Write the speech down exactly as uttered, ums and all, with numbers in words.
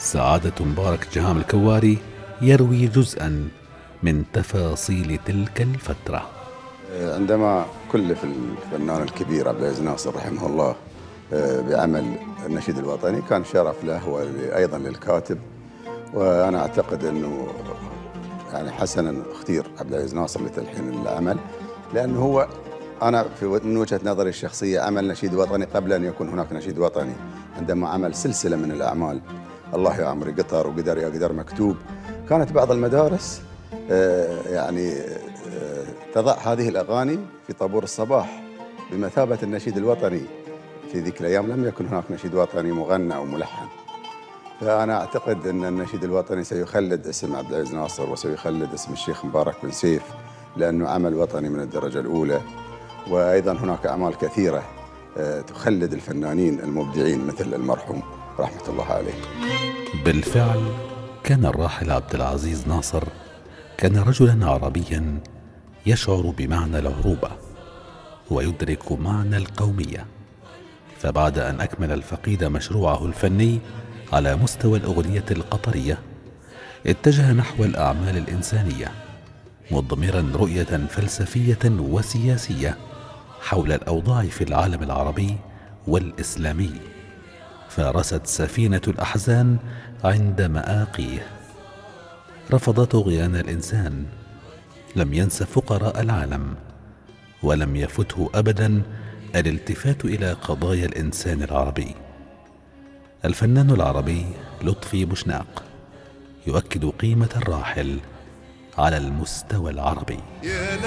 سعادة مبارك جهام الكواري يروي جزءا من تفاصيل تلك الفترة. عندما كلف الفنان الكبير عبد العزيز ناصر رحمه الله بعمل النشيد الوطني، كان شرف له وأيضا للكاتب. وأنا أعتقد أنه يعني حسنا اختير عبد العزيز ناصر لتلحين العمل، لأنه هو أنا في من وجهة نظري الشخصية عمل نشيد وطني قبل أن يكون هناك نشيد وطني، عندما عمل سلسلة من الأعمال، الله يا عمري قطر وقدر يا قدر مكتوب. كانت بعض المدارس يعني تضع هذه الأغاني في طابور الصباح بمثابة النشيد الوطني. في ذيك الأيام لم يكن هناك نشيد وطني مغنى أو ملحن، فأنا أعتقد أن النشيد الوطني سيخلد اسم عبد العزيز ناصر وسيخلد اسم الشيخ مبارك بن سيف، لأنه عمل وطني من الدرجة الأولى. وأيضا هناك أعمال كثيرة تخلد الفنانين المبدعين مثل المرحوم رحمة الله عليه. بالفعل كان الراحل عبد العزيز ناصر كان رجلا عربيا يشعر بمعنى العروبة ويدرك معنى القومية، فبعد أن أكمل الفقيد مشروعه الفني على مستوى الأغنية القطرية، اتجه نحو الأعمال الإنسانية مضمرا رؤية فلسفية وسياسية حول الأوضاع في العالم العربي والإسلامي، فارست سفينة الأحزان عند مآقيه، رفض طغيان الإنسان، لم ينس فقراء العالم، ولم يفته أبدا الالتفات إلى قضايا الإنسان العربي. الفنان العربي لطفي بوشناق يؤكد قيمة الراحل على المستوى العربي.